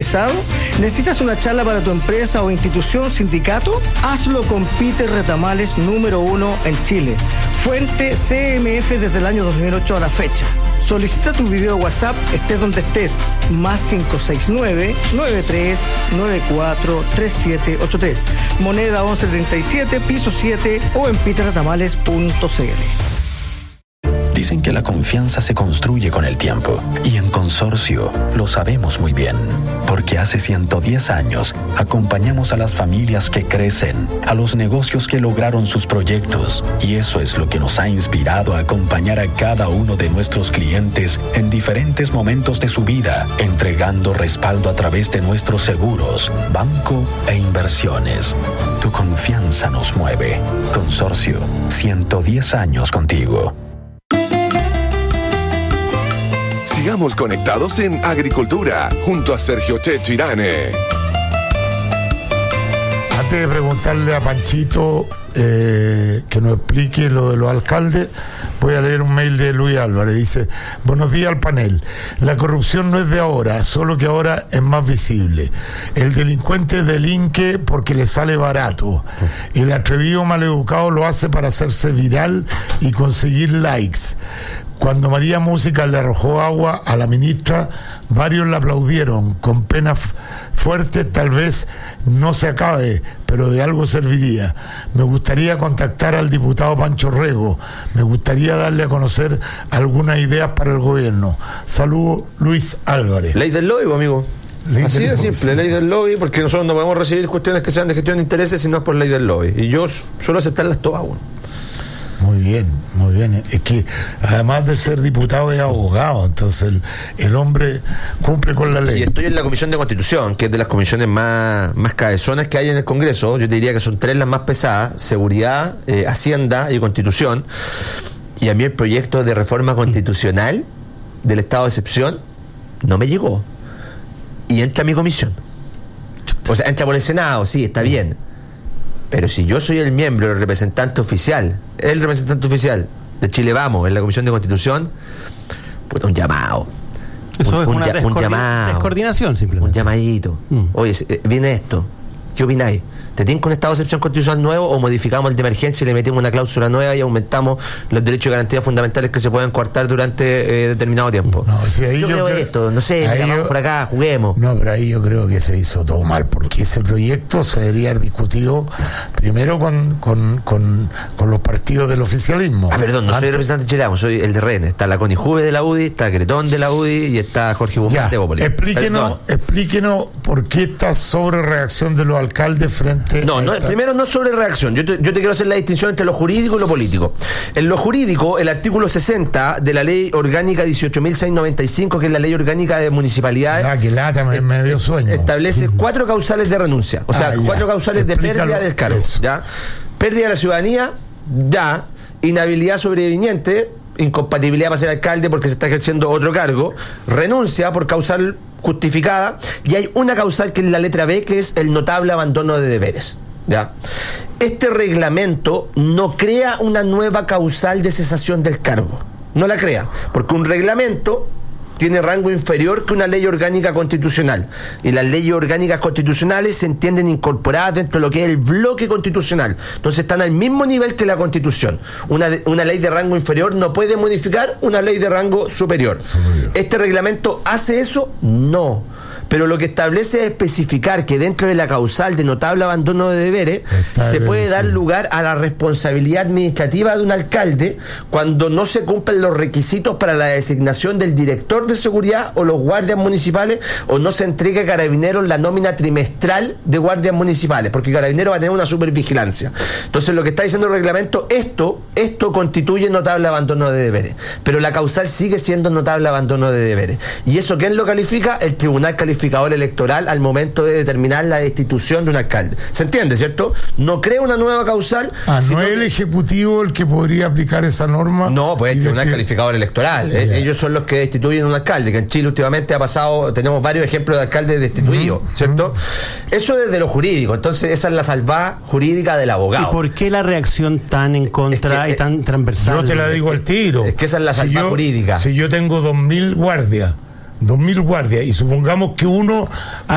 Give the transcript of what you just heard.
especializado? ¿Necesitas una charla para tu empresa o institución, sindicato? Hazlo con Peter Retamales, número 1 en Chile. Fuente CMF desde el año 2008 a la fecha. Solicita tu video WhatsApp, estés donde estés. Más 569-9394-3783. Moneda 1137, piso 7 o en peterretamales.cl. Dicen que la confianza se construye con el tiempo, y en Consorcio lo sabemos muy bien, porque hace 110 años acompañamos a las familias que crecen, a los negocios que lograron sus proyectos, y eso es lo que nos ha inspirado a acompañar a cada uno de nuestros clientes en diferentes momentos de su vida, entregando respaldo a través de nuestros seguros, banco e inversiones. Tu confianza nos mueve. Consorcio, 110 años contigo. Sigamos conectados en Agricultura, junto a Sergio Checho Irane. Antes de preguntarle a Panchito que nos explique lo de los alcaldes, voy a leer un mail de Luis Álvarez. Dice: buenos días al panel. La corrupción no es de ahora, solo que ahora es más visible. El delincuente delinque porque le sale barato. El atrevido maleducado lo hace para hacerse viral y conseguir likes. Cuando María Música le arrojó agua a la ministra, varios la aplaudieron con penas fuertes. Tal vez no se acabe, pero de algo serviría. Me gustaría contactar al diputado Pancho Rego. Me gustaría darle a conocer algunas ideas para el gobierno. Saludos, Luis Álvarez. Ley del lobby, amigo. Así de simple, ley del lobby, porque nosotros no podemos recibir cuestiones que sean de gestión de intereses si no es por ley del lobby. Y yo suelo aceptarlas todas, bueno. Muy bien, muy bien. Es que además de ser diputado es abogado, entonces el hombre cumple con la ley. Y estoy en la Comisión de Constitución, que es de las comisiones más cabezonas que hay en el Congreso. Yo te diría que son 3 las más pesadas: Seguridad, Hacienda y Constitución. Y a mí el proyecto de reforma constitucional del estado de excepción no me llegó. Y entra a mi comisión. O sea, entra por el Senado, sí, está bien. Pero si yo soy el miembro, el representante oficial de Chile Vamos en la Comisión de Constitución, pues un llamado. Eso es una llamado, descoordinación, simplemente. Un llamadito. Oye, viene esto. ¿Qué opináis? ¿Te tienen con un estado de excepción constitucional nuevo o modificamos el de emergencia y le metimos una cláusula nueva y aumentamos los derechos y garantías fundamentales que se pueden coartar durante determinado tiempo? No, si ahí yo creo esto, no sé, llamamos por acá, juguemos. No, pero ahí yo creo que se hizo todo mal, porque ese proyecto se debería haber discutido primero con los partidos del oficialismo. Perdón, no soy el representante chileno, soy el de RN. Está la Connie Juve de la UDI, está Cretón de la UDI y está Jorge Guzmán de Bópoli. Explíquenos por qué esta sobrereacción de los alcaldes frente primero no sobre reacción. Yo te quiero hacer la distinción entre lo jurídico y lo político. En lo jurídico, el artículo 60 de la ley orgánica 18.695, que es la ley orgánica de municipalidades, que lata, me dio sueño, establece 4 causales de renuncia, o sea, 4 causales de pérdida del cargo, ¿ya? Pérdida de la ciudadanía, ya. Inhabilidad sobreviniente, incompatibilidad para ser alcalde porque se está ejerciendo otro cargo, renuncia por causal justificada, y hay una causal que es la letra B, que es el notable abandono de deberes, ¿ya? Este reglamento no crea una nueva causal de cesación del cargo, no la crea, porque un reglamento tiene rango inferior que una ley orgánica constitucional, y las leyes orgánicas constitucionales se entienden incorporadas dentro de lo que es el bloque constitucional, entonces están al mismo nivel que la Constitución. Una ley de rango inferior no puede modificar una ley de rango superior. ¿Este reglamento hace eso? No. Pero lo que establece es especificar que dentro de la causal de notable abandono de deberes se puede dar lugar a la responsabilidad administrativa de un alcalde cuando no se cumplen los requisitos para la designación del director de seguridad o los guardias municipales, o no se entregue a Carabineros la nómina trimestral de guardias municipales, porque Carabineros va a tener una supervigilancia. Entonces lo que está diciendo el reglamento, esto constituye notable abandono de deberes, pero la causal sigue siendo notable abandono de deberes. ¿Y eso quién lo califica? El Tribunal Calificador Electoral al momento de determinar la destitución de un alcalde. ¿Se entiende, cierto? No crea una nueva causal. ¿No es el Ejecutivo el que podría aplicar esa norma? No, pues el Tribunal Calificador Electoral. Ellos son los que destituyen un alcalde, que en Chile últimamente ha pasado, tenemos varios ejemplos de alcaldes destituidos, ¿cierto? Eso desde lo jurídico. Entonces esa es la salvada jurídica del abogado. ¿Y por qué la reacción tan en contra y tan transversal? Yo te la digo al tiro. Es que esa es la salvada jurídica. Si yo tengo 2.000 guardias y supongamos que uno